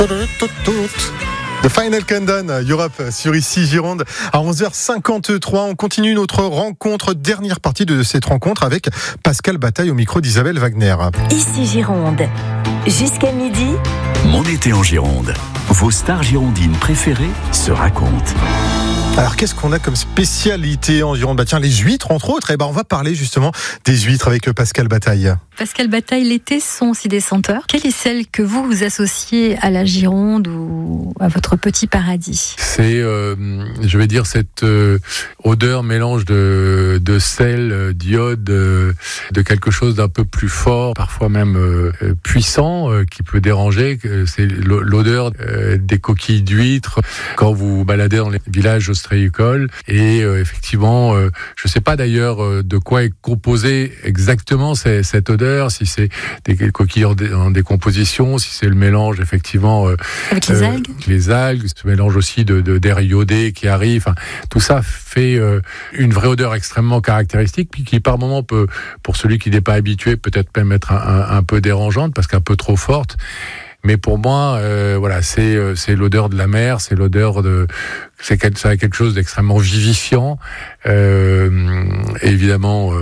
The Final Countdown, Europe sur Ici Gironde à 11h53. On continue notre rencontre, dernière partie de cette rencontre avec Pascal Bataille au micro d'Isabelle Wagner. Ici Gironde, jusqu'à midi. Mon été en Gironde. Vos stars girondines préférées se racontent. Alors qu'est-ce qu'on a comme spécialité en Gironde ? Tiens, les huîtres entre autres. On va parler justement des huîtres avec Pascal Bataille. Pascal Bataille, l'été sont aussi des senteurs. Quelle est celle que vous associez à la Gironde ou à votre petit paradis ? C'est, je vais dire, cette odeur mélange de sel, d'iode, de quelque chose d'un peu plus fort, parfois même puissant, qui peut déranger. C'est l'odeur des coquilles d'huîtres quand vous vous baladez dans les villages ostréicoles. Et effectivement, je ne sais pas d'ailleurs de quoi est composée exactement cette odeur, si c'est des coquilles en décomposition, si c'est le mélange effectivement avec les algues, ce mélange aussi d'air iodé qui arrive. Enfin, tout ça fait une vraie odeur extrêmement caractéristique, puis qui par moment peut, pour celui qui n'est pas habitué, peut-être même être un peu dérangeante parce qu'un peu trop forte. Mais pour moi, voilà, c'est l'odeur de la mer, c'est l'odeur ça a quelque chose d'extrêmement vivifiant. Évidemment,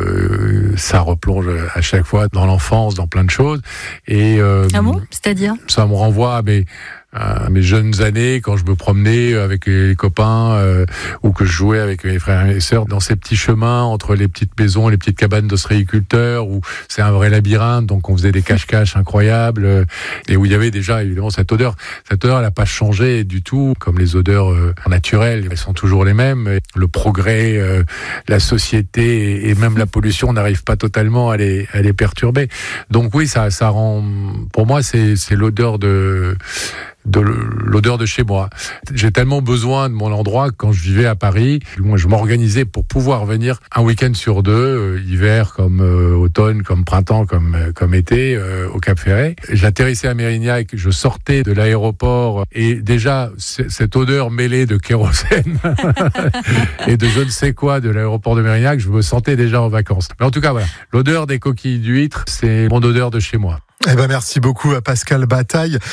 ça replonge à chaque fois dans l'enfance, dans plein de choses. Et ah bon ? C'est-à-dire ? Ça me renvoie à mes jeunes années, quand je me promenais avec les copains ou que je jouais avec mes frères et mes sœurs dans ces petits chemins entre les petites maisons, les petites cabanes d'ostréiculteurs où c'est un vrai labyrinthe, donc on faisait des cache-cache incroyables et où il y avait déjà évidemment cette odeur. Cette odeur, elle n'a pas changé du tout, comme les odeurs naturelles, elles sont toujours les mêmes. Le progrès, la société et même la pollution n'arrivent pas totalement à les perturber. Donc oui, ça rend, pour moi, c'est l'odeur de l'odeur de chez moi. J'ai tellement besoin de mon endroit quand je vivais à Paris. Moi, je m'organisais pour pouvoir venir un week-end sur deux, hiver comme automne, comme printemps, comme été, au Cap-Ferret. J'atterrissais à Mérignac, je sortais de l'aéroport et déjà cette odeur mêlée de kérosène et de je ne sais quoi de l'aéroport de Mérignac, je me sentais déjà en vacances. Mais en tout cas, voilà, l'odeur des coquilles d'huîtres, c'est mon odeur de chez moi. Merci beaucoup à Pascal Bataille.